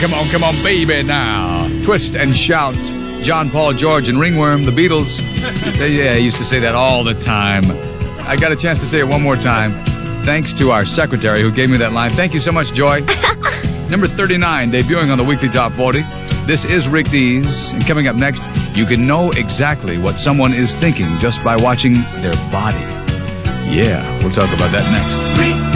Come on, baby, now. Twist and shout. John, Paul, George, and Ringworm, the Beatles. I used to say that all the time. I got a chance to say it one more time. Thanks to our secretary who gave me that line. Thank you so much, Joy. Number 39, debuting on the Weekly Top 40. This is Rick Dees. And coming up next, you can know exactly what someone is thinking just by watching their body. Yeah, we'll talk about that next.